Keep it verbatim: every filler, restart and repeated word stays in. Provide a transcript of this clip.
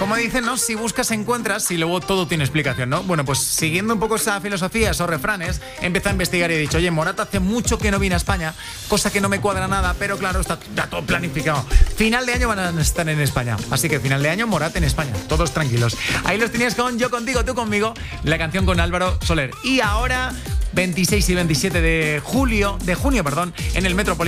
como dicen, ¿no? Si buscas, encuentras y luego todo tiene explicación, ¿no? Bueno, pues siguiendo un poco esa filosofía, esos refranes, empecé a investigar y he dicho, oye, Morata hace mucho que no viene a España, cosa que no me cuadra nada, pero claro, está, está todo planificado. Final de año van a estar en España, así que final de año Morata en España, todos tranquilos. Ahí los tenías con Yo Contigo, Tú Conmigo, la canción con Álvaro Soler. Y ahora, veintiséis y veintisiete de julio, de junio, perdón, en el Metropolitano